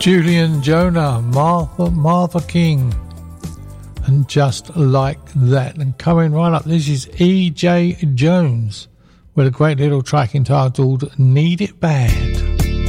Julian Jonah, Martha King, and Just Like That. And coming right up, this is E.J. Jones with a great little track entitled Need It Bad.